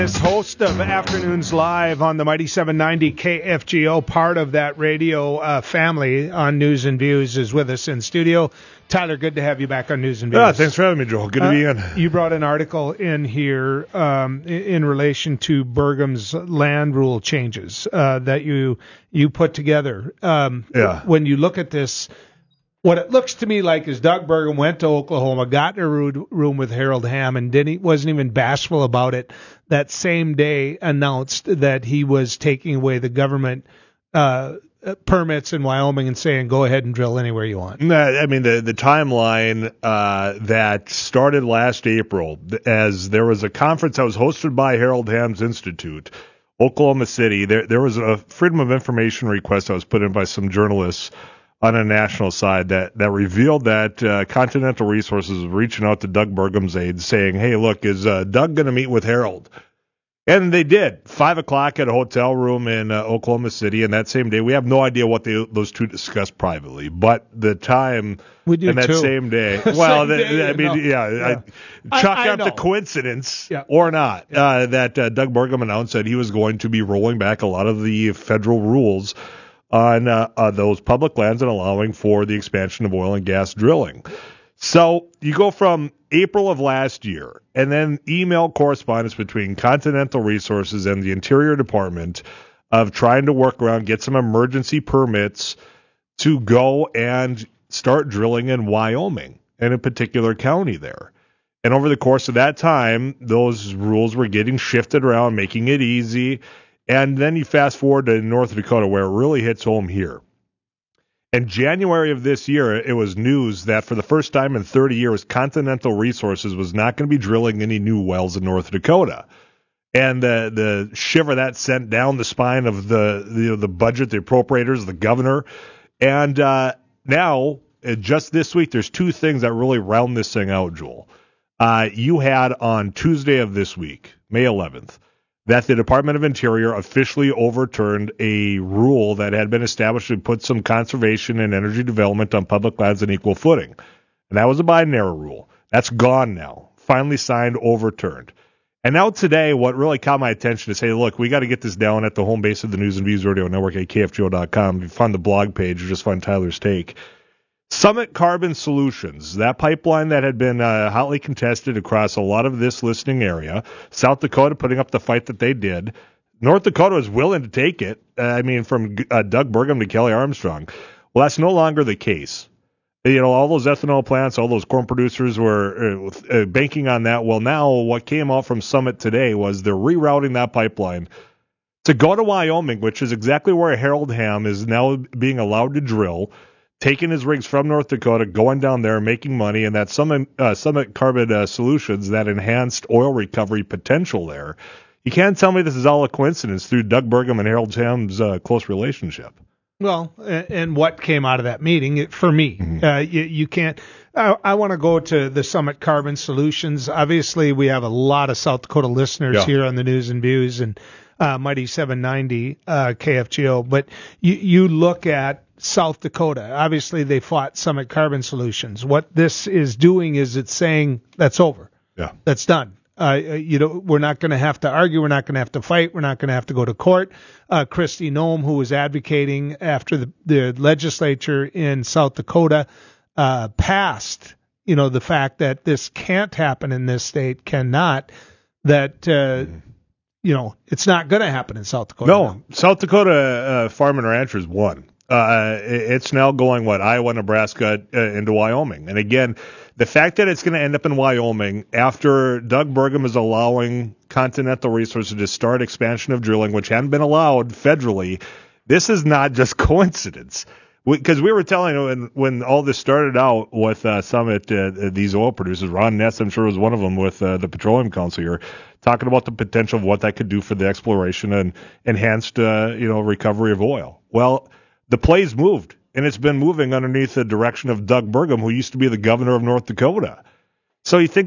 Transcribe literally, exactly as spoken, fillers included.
Is host of Afternoons Live on the Mighty seven ninety K F G O, part of that radio uh, family on News and Views, is with us in studio. Tyler, good to have you back on News and Views. Yeah, thanks for having me, Joel. Good to uh, be in. You brought an article in here um, in, in relation to Burgum's land rule changes uh, that you you put together. Um, yeah. When you look at this, what it looks to me like is Doug Burgum went to Oklahoma, got in a room with Harold Hamm, and didn't, wasn't even bashful about it. That same day announced that he was taking away the government uh, permits in Wyoming and saying, go ahead and drill anywhere you want. I mean, the, the timeline uh, that started last April, as there was a conference that was hosted by Harold Hamm's Institute, Oklahoma City. There, there was a Freedom of Information request that was put in by some journalists on a national side that, that revealed that uh, Continental Resources was reaching out to Doug Burgum's aides saying, hey, look, is uh, Doug going to meet with Harold? And they did. Five o'clock at a hotel room in uh, Oklahoma City, and that same day, we have no idea what they, those two discussed privately, but the time we do and that too. same day, well, same the, day, I mean, no. yeah, yeah. I, chalk I, I up know. the coincidence yeah. or not, yeah. uh, that uh, Doug Burgum announced that he was going to be rolling back a lot of the federal rules on uh, uh, those public lands and allowing for the expansion of oil and gas drilling. So you go from April of last year and then email correspondence between Continental Resources and the Interior Department of trying to work around, get some emergency permits to go and start drilling in Wyoming, in a particular county there. And over the course of that time, those rules were getting shifted around, making it easy. And then you fast forward to North Dakota, where it really hits home here. In January of this year, it was news that for the first time in thirty years, Continental Resources was not going to be drilling any new wells in North Dakota. And the the shiver that sent down the spine of the the, the budget, the appropriators, the governor. And uh, now, uh, just this week, there's two things that really round this thing out, Joel. Uh, you had on Tuesday of this week, May eleventh, that the Department of Interior officially overturned a rule that had been established to put some conservation and energy development on public lands on equal footing. And that was a Biden-era rule. That's gone now. Finally signed, overturned. And now today, what really caught my attention is, hey, look, we got to get this down at the home base of the News and Views Radio Network at K F G O dot com. If you find the blog page, or just find Tyler's take. Summit Carbon Solutions, that pipeline that had been uh, hotly contested across a lot of this listening area, South Dakota putting up the fight that they did. North Dakota was willing to take it, uh, I mean, from uh, Doug Burgum to Kelly Armstrong. Well, that's no longer the case. You know, all those ethanol plants, all those corn producers were uh, uh, banking on that. Well, now what came out from Summit today was they're rerouting that pipeline to go to Wyoming, which is exactly where Harold Hamm is now being allowed to drill, taking his rigs from North Dakota, going down there, making money, and that Summit, uh, Summit Carbon uh, Solutions, that enhanced oil recovery potential there. You can't tell me this is all a coincidence through Doug Burgum and Harold Hamm's uh, close relationship. Well, and what came out of that meeting, for me, mm-hmm. uh, you, you can't, I, I want to go to the Summit Carbon Solutions. Obviously, we have a lot of South Dakota listeners yeah. here on the News and Views and uh, Mighty seven ninety uh, K F G O, but you, you look at South Dakota. Obviously, they fought Summit Carbon Solutions. What this is doing is it's saying that's over. Yeah. That's done. Uh, you know, we're not going to have to argue. We're not going to have to fight. We're not going to have to go to court. Uh, Kristi Noem, who was advocating after the, the legislature in South Dakota uh, passed, you know, the fact that this can't happen in this state, cannot, that, uh, mm. you know, it's not going to happen in South Dakota. No, now. South Dakota uh, Farm and Ranchers won. Uh, it's now going, what, Iowa, Nebraska, uh, into Wyoming. And again, the fact that it's going to end up in Wyoming after Doug Burgum is allowing Continental Resources to start expansion of drilling, which hadn't been allowed federally, this is not just coincidence. Because we, we were telling when when all this started out with uh, Summit, uh, these oil producers, Ron Ness, I'm sure was one of them with uh, the Petroleum Council here, talking about the potential of what that could do for the exploration and enhanced, uh, you know, recovery of oil. Well, the play's moved, and it's been moving underneath the direction of Doug Burgum, who used to be the governor of North Dakota. So you think